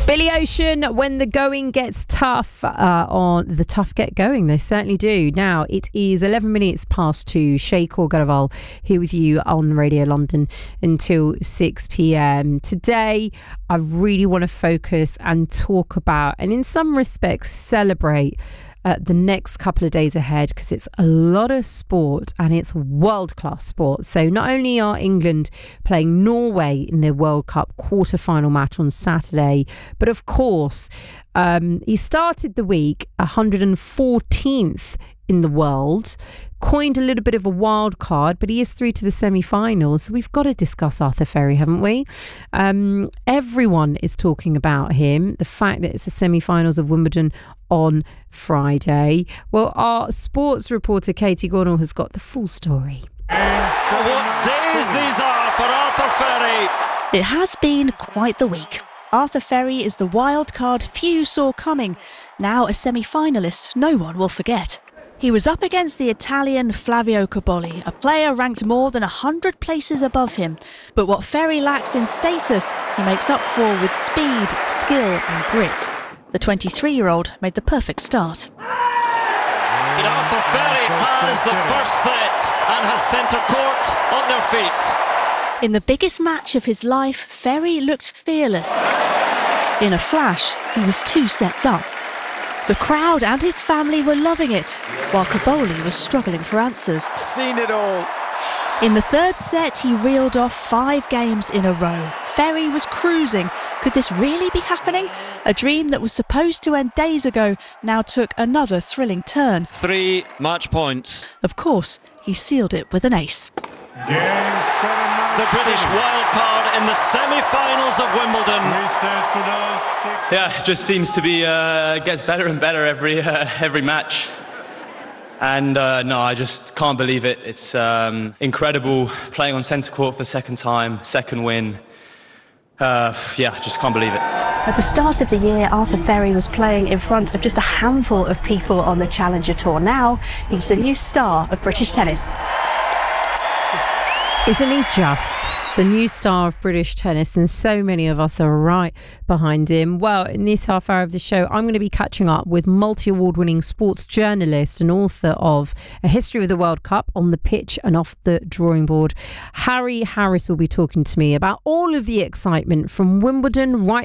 Billy Ocean, when the going gets tough, on the tough get going, they certainly do. Now, it is 11 minutes past 2. Shekhar Garaval here with you on Radio London until 6 p.m. Today, I really want to focus and talk about, and in some respects, celebrate the next couple of days ahead, because it's a lot of sport and it's world-class sport. So not only are England playing Norway in their World Cup quarter-final match on Saturday, but of course he started the week 114th in the world, coined a little bit of a wild card, but he is through to the semi-finals. So we've got to discuss Arthur Furry, haven't we? Everyone is talking about him, the fact that it's the semi-finals of Wimbledon on Friday. Well, our sports reporter Katie Gornall has got the full story. What days these are for Arthur Furry! It has been quite the week. Arthur Furry is the wild card few saw coming. Now a semi-finalist no one will forget. He was up against the Italian Flavio Cobolli, a player ranked more than 100 places above him. But what Furry lacks in status, he makes up for with speed, skill and grit. The 23-year-old made the perfect start. And Arthur Furry has the first set and has centre court on their feet. In the biggest match of his life, Furry looked fearless. In a flash, he was 2 sets up. The crowd and his family were loving it, while Cobolli was struggling for answers. Seen it all. In the third set, he reeled off 5 games in a row. Furry was cruising. Could this really be happening? A dream that was supposed to end days ago now took another thrilling turn. 3 match points. Of course, he sealed it with an ace. The British wildcard in the semi-finals of Wimbledon. Yeah, it just seems to be gets better and better every match. And no, I just can't believe it. It's incredible playing on centre court for the second time, second win. Yeah, I just can't believe it. At the start of the year, Arthur Furry was playing in front of just a handful of people on the Challenger Tour. Now, he's the new star of British tennis. Isn't he just the new star of British tennis? And so many of us are right behind him. Well, in this half hour of the show, I'm going to be catching up with multi-award-winning sports journalist and author of A History of the World Cup, On the Pitch and Off the Drawing Board. Harry Harris will be talking to me about all of the excitement from Wimbledon right